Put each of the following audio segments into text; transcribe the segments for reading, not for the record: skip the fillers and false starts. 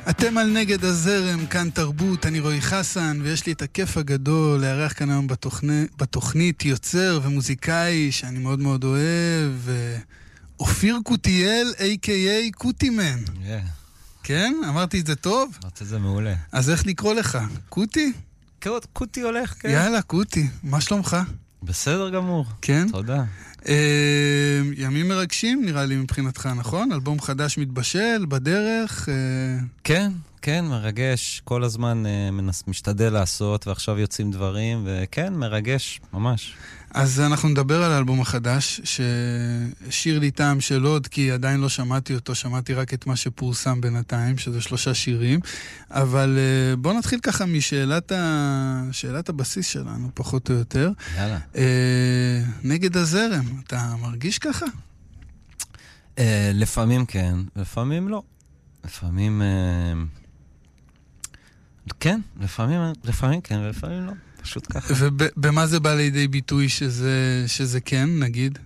אתם על נגד הזרם, כאן תרבות, אני רועי חסן, ויש לי את הכיף הגדול לארח כאן היום בתוכנית יוצר ומוזיקאי שאני מאוד מאוד אוהב, אופיר קוטיאל, a.k.a. קוטימן. כן? אמרתי את זה טוב? אמרתי את זה מעולה. אז איך לקרוא לך? קוטי? קוטי הולך, כן. יאללה, קוטי. מה שלומך? בסדר גמור. כן? תודה. ימים מרגשים נראה לי מבחינתך, נכון? אלבום חדש מתבשל, בדרך. כן, כן, מרגש. כל הזמן משתדל לעשות, ועכשיו יוצאים דברים, וכן, מרגש, ממש. אז אנחנו נדבר על האלבום החדש, ששיר לי טעם של עוד, כי עדיין לא שמעתי אותו, שמעתי רק את מה שפורסם בינתיים, שזה 3 שירים. אבל בוא נתחיל ככה משאלת הבסיס שלנו, פחות או יותר. יאללה. נגד הזרם, אתה מרגיש ככה? לפעמים כן, לפעמים לא. לפעמים... כן, לפעמים כן, ולפעמים לא. פשוט ככה. ובמה זה בא לידי ביטוי שזה כן, נגיד?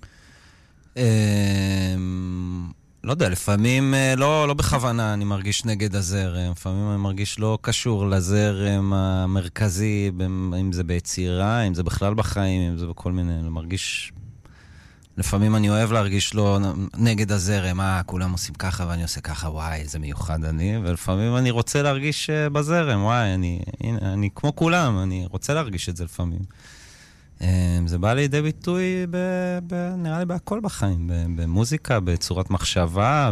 לא יודע, לפעמים לא בכוונה אני מרגיש נגד הזרם, לפעמים אני מרגיש לא קשור לזרם המרכזי, אם זה ביצירה, אם זה בכלל בחיים, אם זה בכל מיני, אני מרגיש... לפעמים אני אוהב להרגיש לא נגד הזרם, כולם עושים ככה ואני עושה ככה, וואי, איזה מיוחד אני, ולפעמים אני רוצה להרגיש בזרם, וואי, אני כמו כולם, אני רוצה להרגיש את זה לפעמים. זה בא לידי ביטוי, נראה לי בהכל בחיים, במוזיקה, בצורת מחשבה,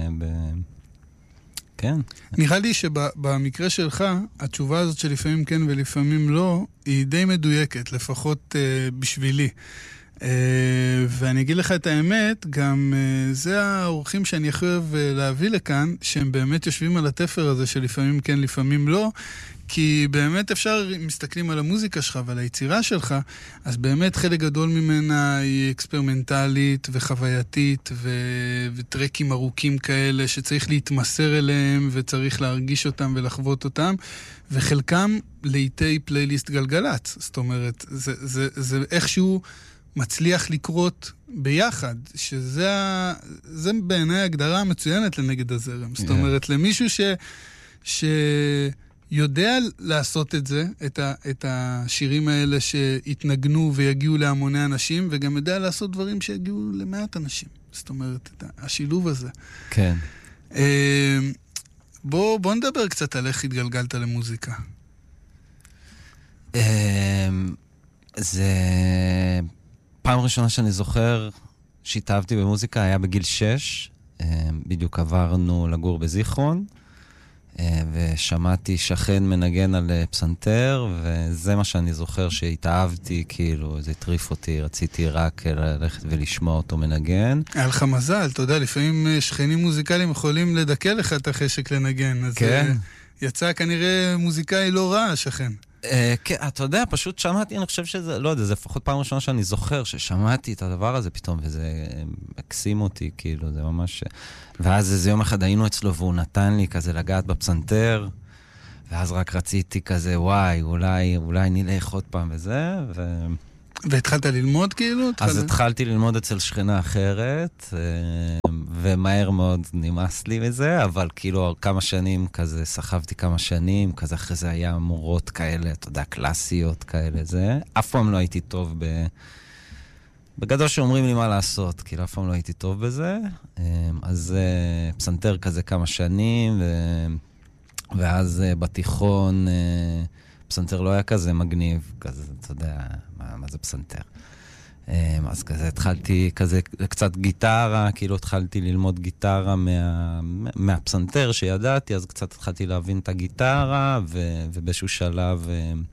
כן. נראה לי שבמקרה שלך, התשובה הזאת שלפעמים כן ולפעמים לא, היא די מדויקת, לפחות בשבילי. ואני אגיד לך את האמת, גם זה האורחים שאני הכי אוהב להביא לכאן, שהם באמת יושבים על התפר הזה שלפעמים כן, לפעמים לא, כי באמת אפשר, מסתכלים על המוזיקה שלך ועל היצירה שלך, אז באמת חלק גדול ממנה היא אקספרימנטלית וחווייתית וטרקים ארוכים כאלה שצריך להתמסר אליהם וצריך להרגיש אותם ולחוות אותם, וחלקם לעיתי פלייליסט גלגלץ. זאת אומרת, זה איכשהו מצליח לקרות ביחד, שזה בעיניי הגדרה מצוינת לנגד הזרם. זאת אומרת, למישהו שיודע לעשות את זה, את השירים האלה שהתנגנו ויגיעו להמוני אנשים, וגם יודע לעשות דברים שיגיעו למעט אנשים. זאת אומרת, השילוב הזה. כן. בוא נדבר קצת על איך התגלגלת למוזיקה. זה... פעם ראשונה שאני זוכר שהתאהבתי במוזיקה היה בגיל 6, בדיוק עברנו לגור בזיכרון, ושמעתי שכן מנגן על פסנתר, וזה מה שאני זוכר שהתאהבתי, כאילו, זה הטריף אותי, רציתי רק ללכת ולשמוע אותו מנגן. היה לך מזל, אתה יודע, לפעמים שכנים מוזיקליים יכולים לדכא לך את החשק לנגן, אז כן. יצא כנראה מוזיקאי לא רע, השכן. כן, אתה יודע, פשוט שמעתי, אני חושב שזה, לא יודע, זה לפחות פעם ראשונה שאני זוכר ששמעתי את הדבר הזה פתאום, וזה הקסים אותי, כאילו, זה ממש... ואז איזה יום אחד היינו אצלו, והוא נתן לי כזה לגעת בפסנתר, ואז רק רציתי כזה, וואי, אולי נלך עוד פעם וזה, והתחלת ללמוד כאילו? אז התחלתי ללמוד אצל שכנה אחרת, ומהר מאוד נמאס לי מזה, אבל כאילו כמה שנים כזה, סחבתי כמה שנים, כזה אחרי זה היה מורות כאלה, אתה יודע, קלאסיות כאלה, זה. אף פעם לא הייתי טוב בגדול שאומרים לי מה לעשות, כאילו אף פעם לא הייתי טוב בזה. אז פסנתר כזה כמה שנים, ואז בתיכון... פסנתר לא היה כזה מגניב, כזה, אתה יודע, מה זה פסנתר. אז כזה התחלתי כזה קצת גיטרה, כאילו התחלתי ללמוד גיטרה מהפסנתר שידעתי, אז קצת התחלתי להבין את הגיטרה, ובאיזשהו שלב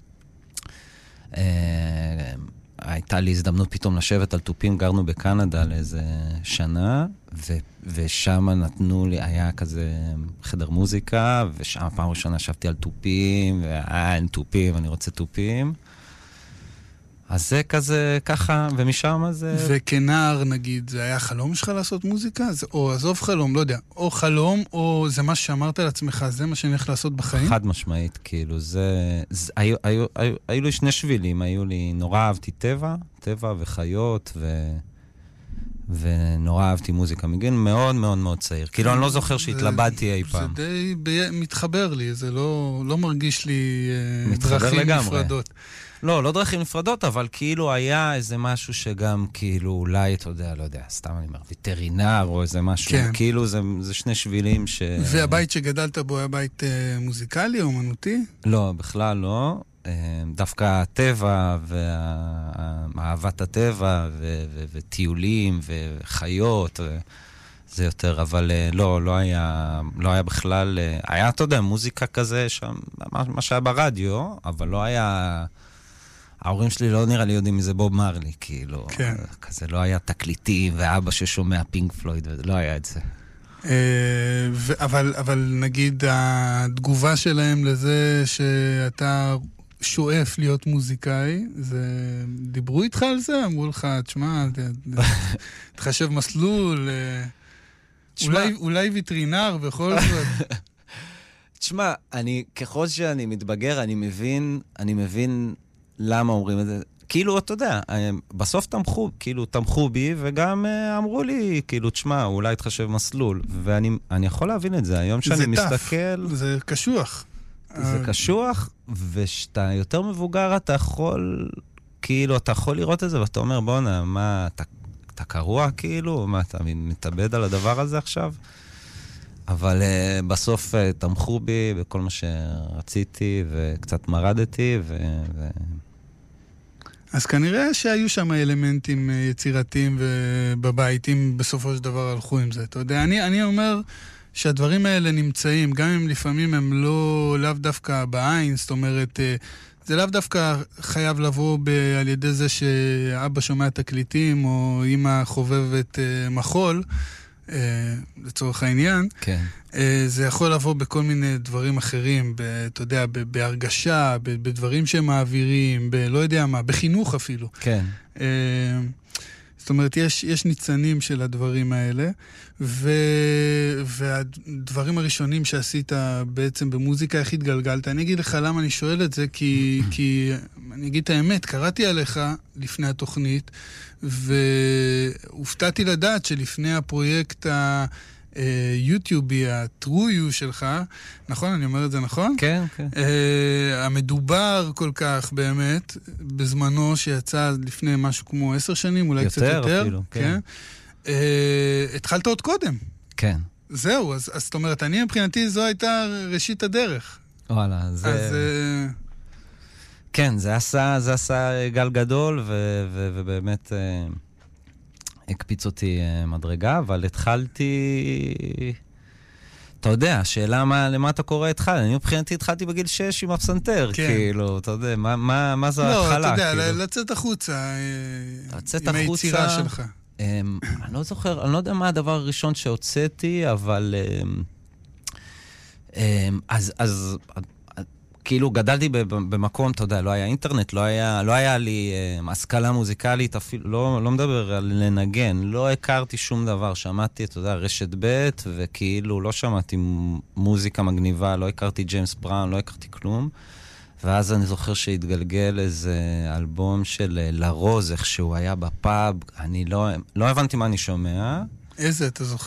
הייתה לי הזדמנות פתאום לשבת על טופים, גרנו בקנדה לאיזה שנה, ושם נתנו לי, היה כזה חדר מוזיקה, ושם פעם ראשונה ישבתי על טופים, אין טופים, אני רוצה טופים. אז זה כזה ככה, ומשם זה... וכנער נגיד, זה היה חלום שלך לעשות מוזיקה? או עזוב חלום, לא יודע, או חלום, או זה מה שאמרת לעצמך, זה מה שאני הולך לעשות בחיים? חד משמעית, כאילו, היו לי 2 שבילים, היו לי, נורא אהבתי טבע וחיות, ונורא אהבתי מוזיקה מגיל מאוד מאוד מאוד צעיר. כאילו, אני לא זוכר שהתלבטתי אי פעם. זה די מתחבר לי, זה לא מרגיש לי דרכים נפרדות. לא דרכים נפרדות, אבל כאילו היה איזה משהו שגם כאילו אולי, אתה יודע, לא יודע, סתם אני אומר, ויטרינר או איזה משהו, כאילו זה שני שבילים ש... והבית שגדלת בו היה בית מוזיקלי, אומנותי? לא, בכלל לא. דווקא הטבע ואהבת הטבע וטיולים וחיות, זה יותר, אבל לא היה בכלל, היה, אתה יודע, מוזיקה כזה, מה שהיה ברדיו, אבל לא היה, ההורים שלי לא נראה לי יודעים מזה בוב מרלי, כאילו, כזה לא היה תקליטים, ואבא ששומע פינק פלויד, לא היה את זה. אבל נגיד התגובה שלהם לזה שאתה שואף להיות מוזיקאי, דיברו איתך על זה? אמרו לך, תשמע, תחשב מסלול, אולי ויטרינר בכל זאת. תשמע, ככל שאני מתבגר, אני מבין למה אומרים את זה. כאילו, אתה יודע, בסוף תמכו בי, וגם אמרו לי, כאילו, תשמע, אולי תחשב מסלול, ואני יכול להבין את זה. היום שאני מסתכל... זה קשוח. זה קשוח, ושאתה יותר מבוגר, אתה יכול לראות את זה, ואתה אומר, בוא'נה, מה, אתה קרוע כאילו? מה, אתה מתאבד על הדבר הזה עכשיו? אבל בסוף תמכו בי בכל מה שרציתי, וקצת מרדתי, אז כנראה שהיו שם אלמנטים יצירתיים ובביתים בסופו של דבר הלכו עם זה. אתה יודע, אני אומר שהדברים האלה נמצאים, גם אם לפעמים הם לאו דווקא בעין, זאת אומרת, זה לאו דווקא חייב לבוא על ידי זה שאבא שומע תקליטים, או אמא חובבת מחול, לצורך העניין. כן. זה יכול לבוא בכל מיני דברים אחרים, אתה יודע, בהרגשה, בדברים שהם מעבירים, לא יודע מה, בחינוך אפילו. כן. זאת אומרת, יש ניצנים של הדברים האלה, והדברים הראשונים שעשית בעצם במוזיקה, איך התגלגלת? אני אגיד לך למה אני שואל את זה, כי אני אגיד את האמת, קראתי עליך לפני התוכנית, והופתעתי לדעת שלפני הפרויקט היוטיובי, ה-True You שלך, נכון? אני אומר את זה נכון? כן, כן. המדובר כל כך באמת, בזמנו שיצא לפני משהו כמו 10 שנים, אולי קצת יותר. יותר אפילו, כן. התחלת עוד קודם. כן. זהו, אז זאת אומרת, אני מבחינתי זו הייתה ראשית הדרך. וואלה, זה... כן, זה עשה גל גדול, ובאמת הקפיץ אותי מדרגה, אבל התחלתי... אתה יודע, השאלה למה אתה קורא התחל? אני מבחינתי התחלתי בגיל 6 עם הפסנתר, כאילו, אתה יודע, מה זו ההתחלה? לא, אתה יודע, לצאת החוצה, עם היצירה שלך. אני לא זוכר, אני לא יודע מה הדבר הראשון שהוצאתי, אבל... אז כאילו גדלתי במקום, אתה יודע, לא היה אינטרנט, לא היה לי השכלה מוזיקלית, אפילו, לא מדבר על לנגן, לא הכרתי שום דבר, שמעתי, אתה יודע, רשת ב' וכאילו לא שמעתי מוזיקה מגניבה, לא הכרתי ג'יימס בראון, לא הכרתי כלום, ואז אני זוכר שהתגלגל איזה אלבום של לרוז, איך שהוא היה בפאב, אני לא הבנתי מה אני שומע. איזה, אתה זוכר?